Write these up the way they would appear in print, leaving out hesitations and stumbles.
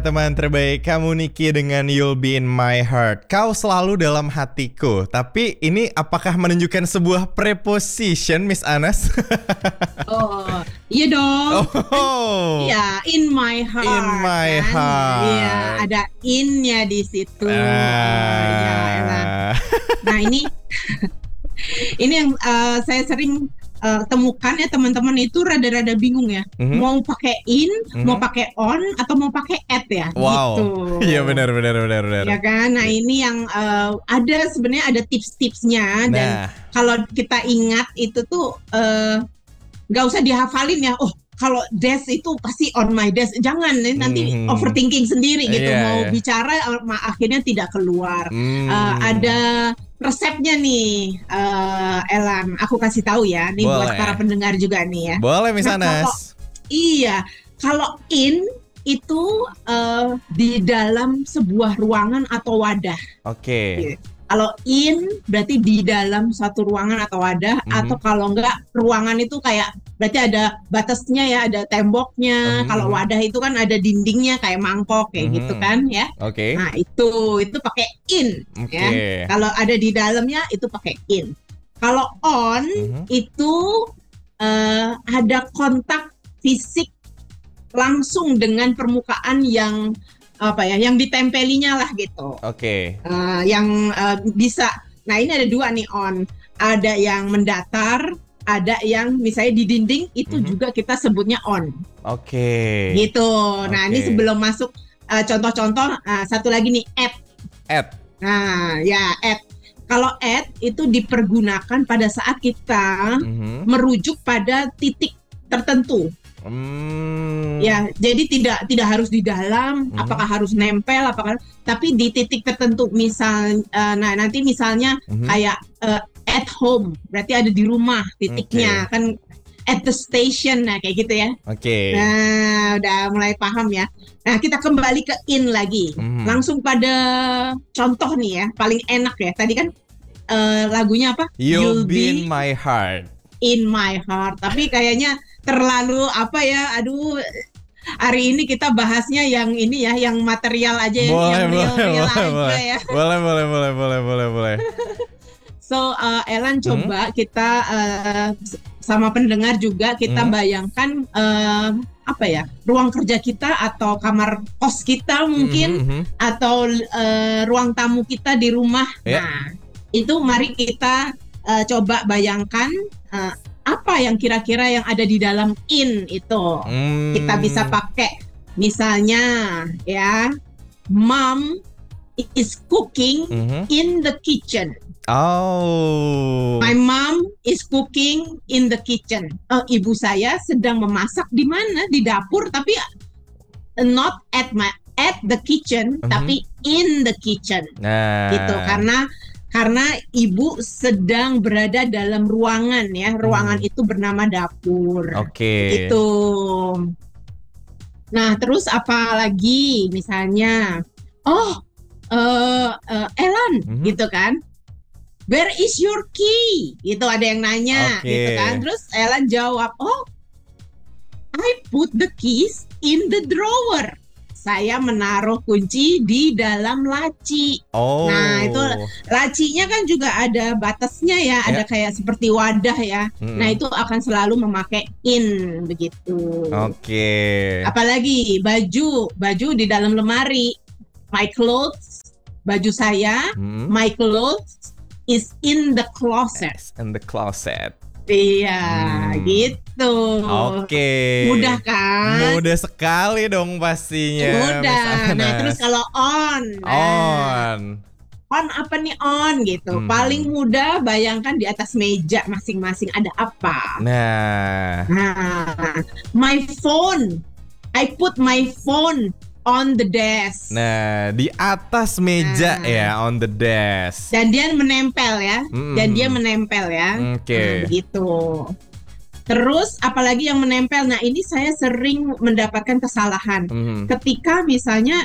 Teman terbaik kamu Niki dengan You'll Be In My Heart. Kau selalu dalam hatiku. Tapi ini apakah menunjukkan sebuah preposition, Miss Anas? Oh, iya dong. Oh, Iya, in my heart. In my kan? heart. Iya, ada in-nya di situ. Ya, elah. Nah, ini yang saya sering temukan ya, teman-teman itu rada-rada bingung ya. Mau pakai in, mau pakai on, atau mau pakai at ya. Wow. Gitu. Iya benar. Ya kan. Nah, ini yang sebenarnya ada tips-tipsnya. Dan kalau kita ingat itu tuh nggak usah dihafalin ya. Oh, kalau desk itu pasti on my desk. Jangan nanti overthinking sendiri gitu. Mau bicara akhirnya tidak keluar. Ada resepnya nih, Elan. Aku kasih tahu ya. Nih buat para pendengar juga nih ya. Boleh, Miss Anas. Kalau in itu di dalam sebuah ruangan atau wadah. Oke. Kalau in berarti di dalam suatu ruangan atau wadah, atau kalau enggak ruangan itu kayak berarti ada batasnya ya, ada temboknya. Kalau wadah itu kan ada dindingnya kayak mangkok kayak gitu kan ya. Oke. Nah itu pakai in ya. Kalau ada di dalamnya itu pakai in. Kalau on itu ada kontak fisik langsung dengan permukaan yang yang ditempelinya lah gitu. Oke. Bisa. Nah, ini ada dua nih on. Ada yang mendatar, ada yang misalnya di dinding itu juga kita sebutnya on. Oke. Gitu. Nah, ini sebelum masuk contoh-contoh, satu lagi nih at. Nah, ya at. Kalau at itu dipergunakan pada saat kita merujuk pada titik tertentu. Ya, jadi tidak harus di dalam, apakah harus nempel, tapi di titik tertentu. Nah nanti misalnya kayak at home, berarti ada di rumah titiknya kan, at the station, nah kayak gitu ya. Oke. Nah, udah mulai paham ya. Nah, kita kembali ke in lagi. Langsung pada contoh nih ya, paling enak ya. Tadi kan lagunya apa? You'll Be In My Heart. In my heart. Tapi kayaknya terlalu aduh, hari ini kita bahasnya yang ini ya, yang material aja, yang real aja ya. Boleh. So, Elan coba kita sama pendengar juga kita bayangkan ruang kerja kita atau kamar kos kita mungkin, atau ruang tamu kita di rumah. Nah, itu mari kita coba bayangkan apa yang kira-kira yang ada di dalam in itu. Kita bisa pakai misalnya ya, mom is cooking in the kitchen. Oh. My mom is cooking in the kitchen. Ibu saya sedang memasak di mana? Di dapur, tapi not at the kitchen, tapi in the kitchen. Gitu, karena ibu sedang berada dalam ruangan ya. Ruangan itu bernama dapur. Oke. Gitu. Nah, terus apa lagi? Misalnya, Elan, gitu kan? Where is your key? Gitu, ada yang nanya, gitu kan? Terus Elan jawab, I put the keys in the drawer. Saya menaruh kunci di dalam laci. Nah, itu lacinya kan juga ada batasnya ya, ada kayak seperti wadah ya. Nah, itu akan selalu memakai in begitu. Oke. Apalagi baju di dalam lemari. My clothes, baju saya, my clothes is in the closet. In the closet. Iya, gitu. Oke. Mudah kan? Mudah sekali dong pastinya. Mudah. Nah, terus kalau on. On apa nih on gitu? Paling mudah bayangkan di atas meja masing-masing ada apa. Nah, my phone. I put my phone on the desk. Nah, di atas meja ya, on the desk. Dan dia menempel ya. Oke. Begitu. Terus apalagi yang menempel. Nah, ini saya sering mendapatkan kesalahan. Ketika misalnya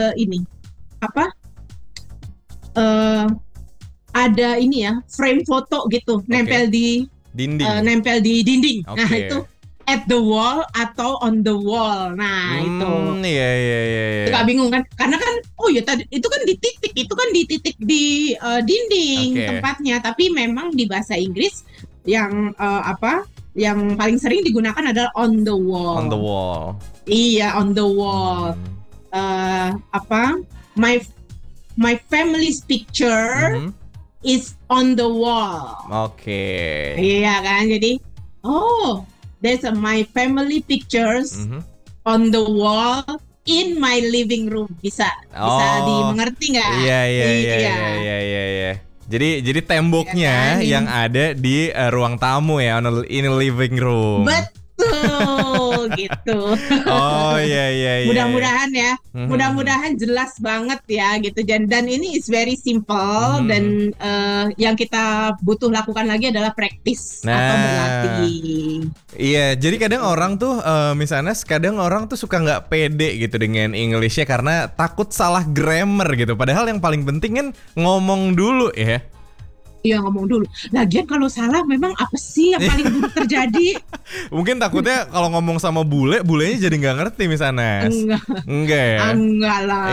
ada ini ya, frame foto gitu, nempel di dinding. Nah, itu at the wall atau on the wall. Nah, itu. Iya. Gak bingung kan? Karena kan, oh ya tadi itu kan di titik di dinding Oke. tempatnya. Tapi memang di bahasa Inggris yang yang paling sering digunakan adalah on the wall. On the wall. Iya, on the wall. My family's picture is on the wall. Oke. Iya kan? Jadi, there's my family pictures on the wall in my living room. Bisa dimengerti nggak? Iya. Jadi temboknya Ya kan? yang ada di ruang tamu ya, in a living room. Betul, gitu. Oh iya. Mudah-mudahan ya, mudah-mudahan jelas banget ya gitu. Dan ini is very simple dan yang kita butuh lakukan lagi adalah praktis atau berlatih. Iya, jadi kadang orang tuh misalnya kadang orang tuh suka nggak pede gitu dengan Englishnya karena takut salah grammar gitu. Padahal yang paling penting kan ngomong dulu ya. Iya, ngomong dulu. Lagian kalau salah memang apa sih yang paling buruk terjadi? Mungkin takutnya kalau ngomong sama bulenya jadi nggak ngerti misalnya. Enggak ya? Enggak lah.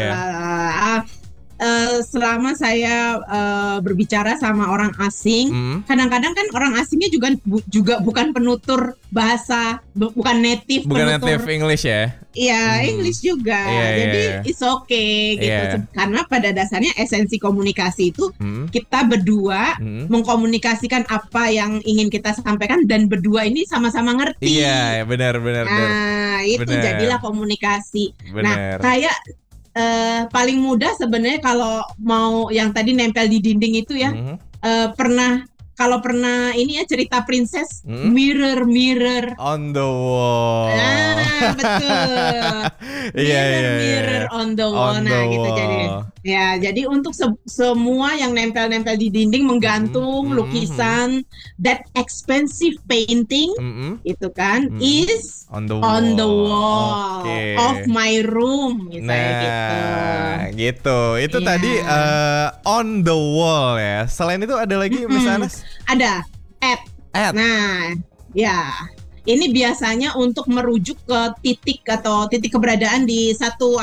Selama saya berbicara sama orang asing, kadang-kadang kan orang asingnya juga bukan penutur bahasa, bukan native English ya? Iya, English juga. Jadi it's okay gitu. Karena pada dasarnya esensi komunikasi itu kita berdua mengkomunikasikan apa yang ingin kita sampaikan dan berdua ini sama-sama ngerti. Iya, benar. Nah, itu jadilah komunikasi. Bener. Nah, kayak paling mudah sebenarnya kalau mau yang tadi nempel di dinding itu ya, kalau pernah ini ya cerita princess, mirror on the wall. Nah, betul. Mirror on the wall. Gitu jadi untuk semua yang nempel-nempel di dinding, menggantung lukisan, that expensive painting itu kan is on the wall of my room misalnya gitu. Itu tadi on the wall ya. Selain itu ada lagi misalnya? Ada at. Nah, ya. Ini biasanya untuk merujuk ke titik atau titik keberadaan di satu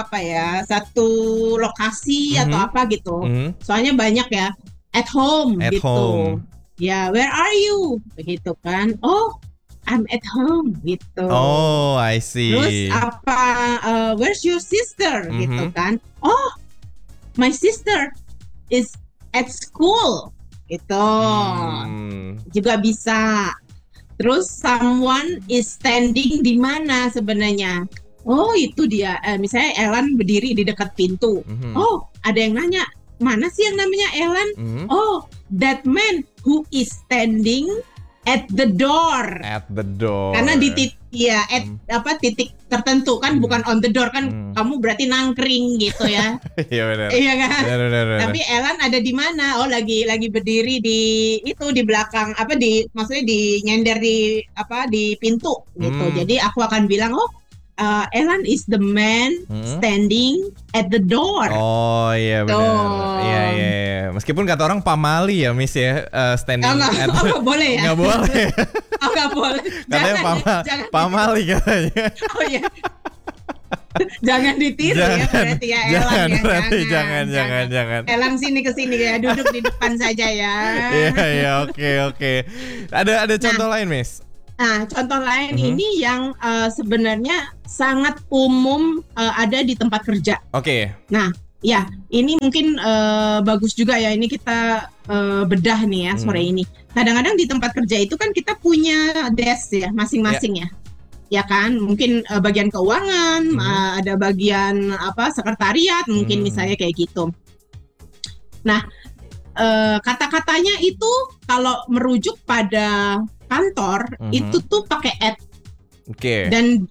lokasi atau apa gitu. Soalnya banyak ya, at home gitu. Ya, where are you? Begitu kan. Oh, I'm at home gitu. Oh, I see. Terus where's your sister? Gitu kan. Oh, my sister is at school. Gitu. Juga bisa. Terus someone is standing di mana sebenarnya? Oh, itu dia. Misalnya Ellen berdiri di dekat pintu. Oh, ada yang nanya, mana sih yang namanya Ellen? Oh, that man who is standing at the door. Karena di titik tertentu kan, bukan on the door kan, kamu berarti nangkring gitu ya. Iya benar. Iya kan? Benar. Tapi Ellen ada di mana? Oh, lagi berdiri di belakang maksudnya di nyender di pintu gitu. Jadi aku akan bilang, Ellen is the man standing at the door. Oh iya benar. Iya. Meskipun kata orang pamali ya Miss ya, standing at nggak boleh ya? Nggak boleh. Nggak boleh. Katanya pamali katanya. Oh iya. Jangan ditiru ya berarti ya Ellen ya. Jangan. Ellen sini ke sini ya, duduk di depan saja ya. Iya, oke. Ada contoh lain, Miss? Nah, contoh lain ini yang sebenarnya sangat umum ada di tempat kerja. Oke. Nah, ya, ini mungkin bagus juga ya. Ini kita bedah nih ya sore ini. Kadang-kadang di tempat kerja itu kan kita punya desk ya, masing-masing ya. Ya kan, mungkin bagian keuangan, ada bagian sekretariat, mungkin misalnya kayak gitu. Nah, kata-katanya itu kalau merujuk pada kantor itu tuh pakai at. Oke. Dan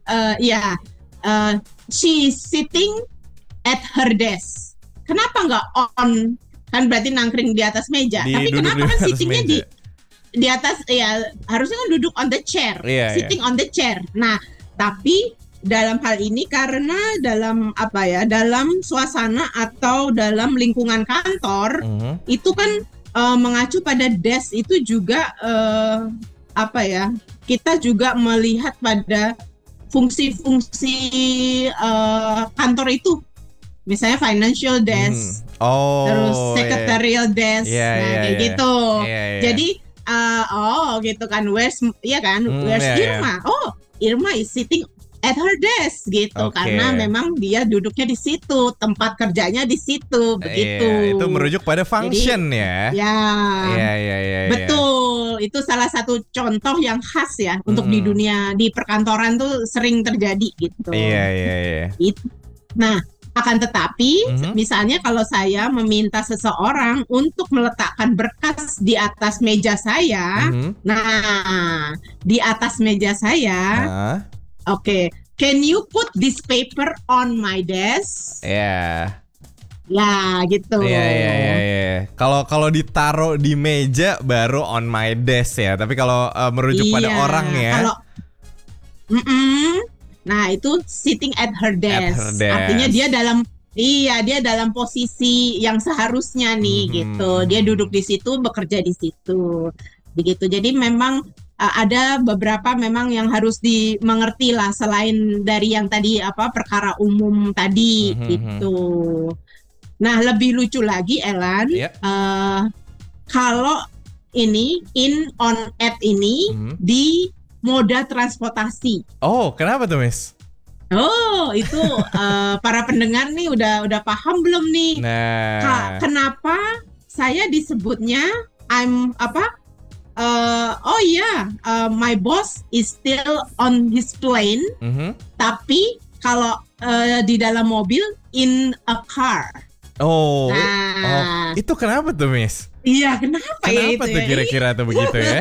she sitting at her desk. Kenapa nggak on? Kan berarti nangkring di atas meja. Tapi kenapa kan sittingnya di atas, ya harusnya kan duduk on the chair, sitting on the chair. Nah, tapi dalam hal ini karena dalam suasana atau dalam lingkungan kantor itu kan mengacu pada desk itu juga apa ya? Kita juga melihat pada fungsi-fungsi kantor itu, misalnya financial desk, terus secretarial desk, kayak gitu. Jadi gitu kan, where's Irma? Irma is sitting at her desk gitu, karena memang dia duduknya di situ, tempat kerjanya di situ, begitu. Itu merujuk pada function. Jadi, betul. Itu salah satu contoh yang khas ya untuk di dunia di perkantoran tuh sering terjadi gitu. Nah, akan tetapi misalnya kalau saya meminta seseorang untuk meletakkan berkas di atas meja saya, nah di atas meja saya, can you put this paper on my desk? Ya gitu. Kalau ditaruh di meja baru on my desk ya. Tapi kalau merujuk pada orang ya. Nah itu sitting at her desk. Artinya dia dalam posisi yang seharusnya nih gitu. Dia duduk di situ, bekerja di situ. Begitu. Jadi memang ada beberapa memang yang harus dimengerti lah, selain dari yang tadi perkara umum tadi gitu. Nah, lebih lucu lagi Elan, kalau ini on at ini di moda transportasi. Oh, kenapa tuh, Miss? Oh, itu para pendengar nih udah paham belum nih? Nah, kenapa saya disebutnya my boss is still on his plane, tapi kalau di dalam mobil in a car. Itu kenapa tuh, Miss? Iya, kenapa ya itu tuh kira-kira tuh begitu ya?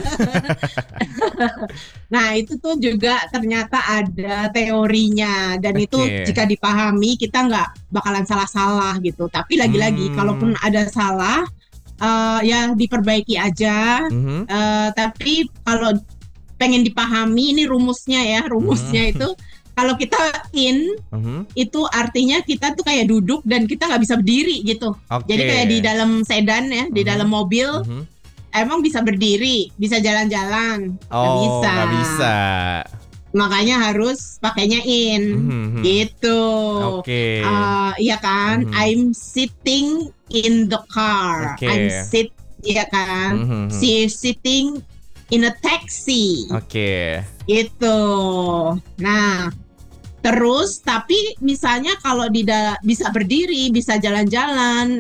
Nah, itu tuh juga ternyata ada teorinya, dan itu jika dipahami kita nggak bakalan salah-salah gitu. Tapi lagi-lagi kalaupun ada salah, ya diperbaiki aja. Tapi kalau pengen dipahami, ini rumusnya itu. Kalau kita itu artinya kita tuh kayak duduk dan kita nggak bisa berdiri gitu. Jadi kayak di dalam sedan ya, di dalam mobil, emang bisa berdiri, bisa jalan-jalan, nggak bisa. Makanya harus pakainya in, gitu. Iya kan? I'm sitting in the car. Iya kan? She's sitting in a taxi. Gitu. Nah. Terus, tapi misalnya kalau bisa berdiri, bisa jalan-jalan,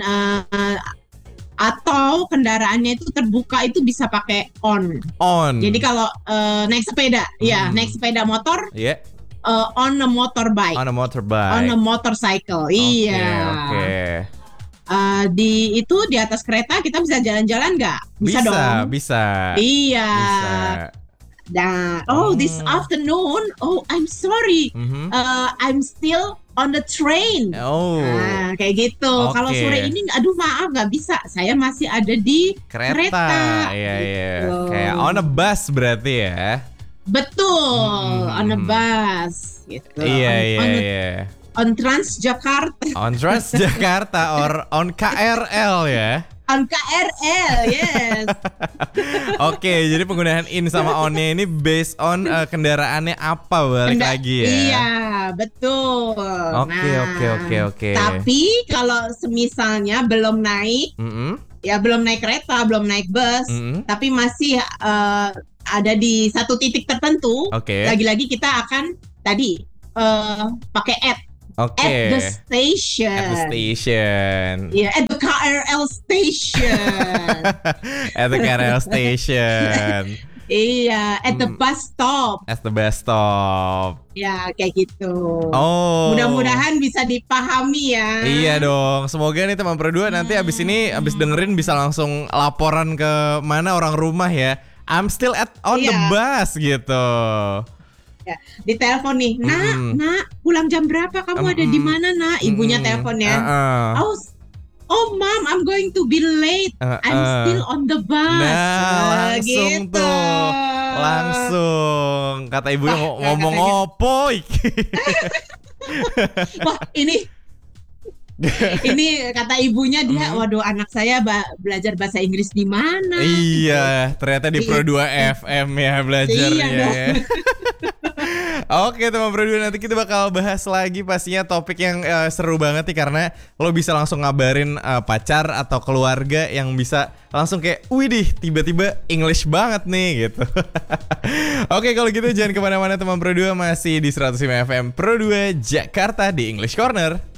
atau kendaraannya itu terbuka, itu bisa pakai on. Jadi kalau naik sepeda, naik sepeda motor, on a motorbike. On a motorcycle, di atas kereta kita bisa jalan-jalan nggak? Bisa dong. Bisa. Iya. Bisa. Nah, this afternoon, I'm sorry, I'm still on the train. Nah, kayak gitu. Kalau sore ini, aduh maaf nggak bisa, saya masih ada di kereta. Gitu. Kayak on a bus berarti ya? Betul, on a bus. Gitu. On Transjakarta. On Transjakarta or on KRL ya? On KRL, yes. Jadi penggunaan in sama on-nya ini based on kendaraannya apa balik lagi ya? Iya, betul. Oke. Tapi kalau semisalnya belum naik, belum naik kereta, belum naik bus, tapi masih ada di satu titik tertentu, lagi-lagi kita akan tadi pakai at. At the station. Yeah, at the KRL station. At the KRL station. Iya, at the bus stop. At the bus stop. Ya, kayak gitu. Mudah-mudahan bisa dipahami ya. Iya dong. Semoga nih teman Pro 2 nanti abis dengerin bisa langsung laporan ke mana orang rumah ya. I'm still on the bus gitu. Ya, di telepon nih, nak, pulang jam berapa? Kamu ada di mana, nak? Ibunya telepon ya. Mom, I'm going to be late. I'm still on the bus. Nah, langsung gitu. Langsung kata ibunya ngomong opo. Wah, ini Ini kata ibunya dia, waduh anak saya belajar bahasa Inggris di mana? Iya, ternyata di Pro 2 FM ya belajarnya. Iya dong. Ya. Oke teman Pro 2, nanti kita bakal bahas lagi pastinya topik yang seru banget nih, karena lo bisa langsung ngabarin pacar atau keluarga yang bisa langsung kayak, widih tiba-tiba English banget nih gitu. Oke kalau gitu jangan kemana-mana teman Pro 2, masih di 105 FM Pro 2 Jakarta di English Corner.